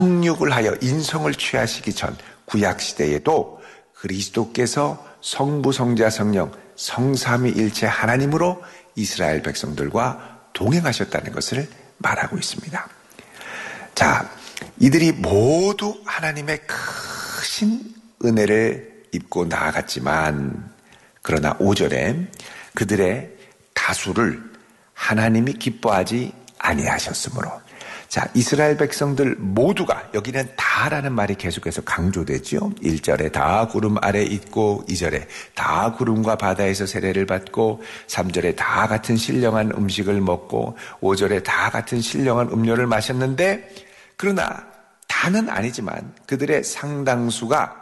성육을 하여 인성을 취하시기 전 구약시대에도 그리스도께서 성부, 성자, 성령, 성삼위일체 하나님으로 이스라엘 백성들과 동행하셨다는 것을 말하고 있습니다. 자, 이들이 모두 하나님의 크신 은혜를 입고 나아갔지만, 그러나 5절에 그들의 다수를 하나님이 기뻐하지 아니하셨으므로, 자, 이스라엘 백성들 모두가, 여기는 다라는 말이 계속해서 강조되죠. 1절에 다 구름 아래 있고, 2절에 다 구름과 바다에서 세례를 받고, 3절에 다 같은 신령한 음식을 먹고, 5절에 다 같은 신령한 음료를 마셨는데, 그러나 다는 아니지만 그들의 상당수가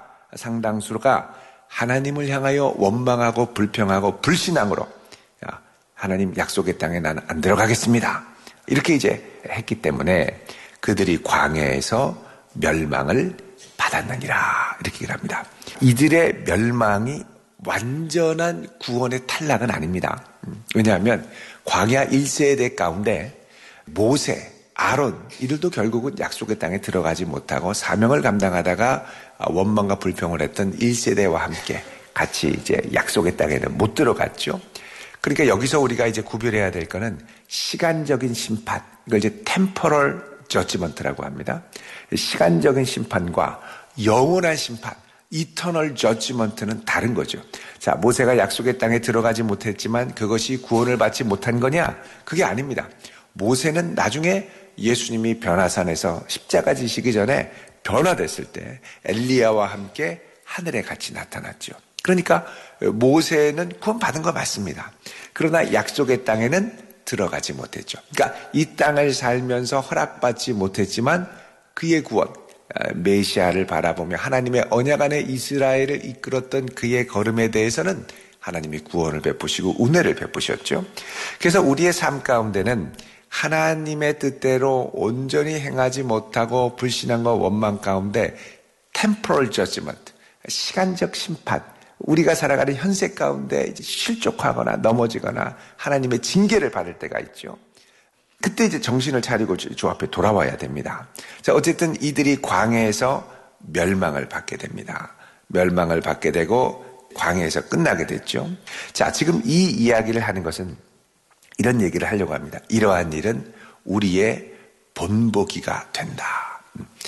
하나님을 향하여 원망하고 불평하고 불신앙으로, 하나님 약속의 땅에 나는 안 들어가겠습니다, 이렇게 이제 했기 때문에 그들이 광야에서 멸망을 받았느니라, 이렇게 얘기를 합니다. 이들의 멸망이 완전한 구원의 탈락은 아닙니다. 왜냐하면 광야 1세대 가운데 모세, 아론, 이들도 결국은 약속의 땅에 들어가지 못하고 사명을 감당하다가 원망과 불평을 했던 1세대와 함께 같이 이제 약속의 땅에는 못 들어갔죠. 그러니까 여기서 우리가 이제 구별해야 될 거는 시간적인 심판, 이걸 이제 템포럴 저지먼트라고 합니다. 시간적인 심판과 영원한 심판, 이터널 저지먼트는 다른 거죠. 자, 모세가 약속의 땅에 들어가지 못했지만 그것이 구원을 받지 못한 거냐? 그게 아닙니다. 모세는 나중에 예수님이 변화산에서 십자가 지시기 전에 변화됐을 때 엘리야와 함께 하늘에 같이 나타났죠. 그러니까 모세는 구원받은 거 맞습니다. 그러나 약속의 땅에는 들어가지 못했죠. 그러니까 이 땅을 살면서 허락받지 못했지만 그의 구원, 메시아를 바라보며 하나님의 언약 안에 이스라엘을 이끌었던 그의 걸음에 대해서는 하나님이 구원을 베푸시고 은혜를 베푸셨죠. 그래서 우리의 삶 가운데는 하나님의 뜻대로 온전히 행하지 못하고 불신앙과 원망 가운데 temporal judgment, 시간적 심판, 우리가 살아가는 현세 가운데 이제 실족하거나 넘어지거나 하나님의 징계를 받을 때가 있죠. 그때 이제 정신을 차리고 주 앞에 돌아와야 됩니다. 자, 어쨌든 이들이 광야에서 멸망을 받게 됩니다. 멸망을 받게 되고 광야에서 끝나게 됐죠. 자, 지금 이 이야기를 하는 것은 이런 얘기를 하려고 합니다. 이러한 일은 우리의 본보기가 된다.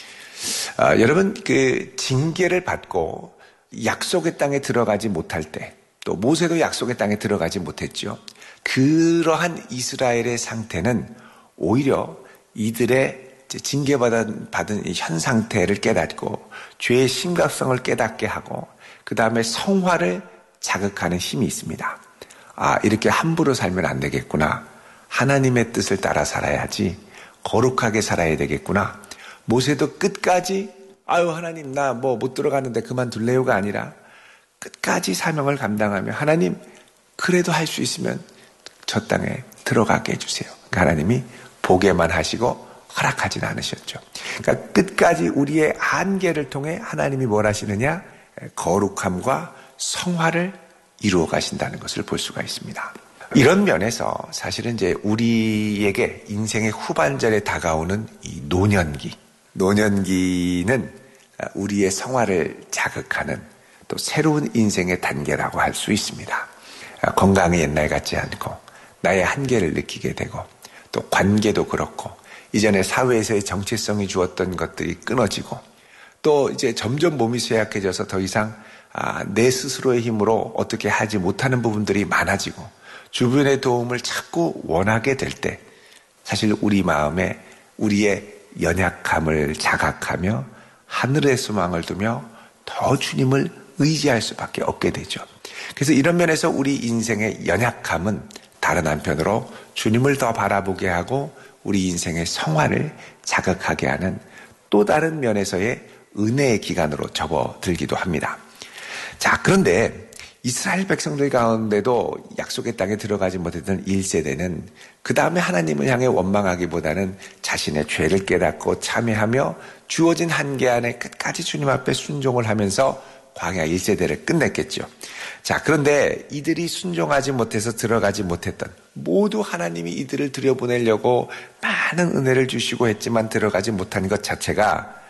여러분, 그 징계를 받고 약속의 땅에 들어가지 못할 때, 또 모세도 약속의 땅에 들어가지 못했죠. 그러한 이스라엘의 상태는 오히려 이들의 징계받은 이 현 상태를 깨닫고 죄의 심각성을 깨닫게 하고 그 다음에 성화를 자극하는 힘이 있습니다. 아, 이렇게 함부로 살면 안 되겠구나. 하나님의 뜻을 따라 살아야지. 거룩하게 살아야 되겠구나. 모세도 끝까지 아유 하나님 나 뭐 못 들어가는데 그만둘래요가 아니라 끝까지 사명을 감당하며 하나님 그래도 할 수 있으면 저 땅에 들어가게 해주세요. 그러니까 하나님이 보게만 하시고 허락하진 않으셨죠. 그러니까 끝까지 우리의 한계를 통해 하나님이 뭘 하시느냐? 거룩함과 성화를 이루어 가신다는 것을 볼 수가 있습니다. 이런 면에서 사실은 이제 우리에게 인생의 후반절에 다가오는 이 노년기는 우리의 성화를 자극하는 또 새로운 인생의 단계라고 할 수 있습니다. 건강이 옛날 같지 않고 나의 한계를 느끼게 되고 또 관계도 그렇고 이전에 사회에서의 정체성이 주었던 것들이 끊어지고 또 이제 점점 몸이 쇠약해져서 더 이상 내 스스로의 힘으로 어떻게 하지 못하는 부분들이 많아지고 주변의 도움을 자꾸 원하게 될 때 사실 우리 마음에 우리의 연약함을 자각하며 하늘의 소망을 두며 더 주님을 의지할 수밖에 없게 되죠. 그래서 이런 면에서 우리 인생의 연약함은 다른 한편으로 주님을 더 바라보게 하고 우리 인생의 성화를 자극하게 하는 또 다른 면에서의 은혜의 기간으로 접어들기도 합니다. 자, 그런데 이스라엘 백성들 가운데도 약속의 땅에 들어가지 못했던 1세대는 그 다음에 하나님을 향해 원망하기보다는 자신의 죄를 깨닫고 참회하며 주어진 한계 안에 끝까지 주님 앞에 순종을 하면서 광야 1세대를 끝냈겠죠. 자, 그런데 이들이 순종하지 못해서 들어가지 못했던, 모두 하나님이 이들을 들여보내려고 많은 은혜를 주시고 했지만 들어가지 못한 것 자체가